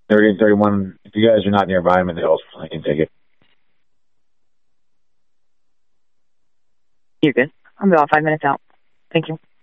30 and 31. If you guys are not nearby, I'm in the hills. I can take it. You're good. I'm about 5 minutes out. Thank you.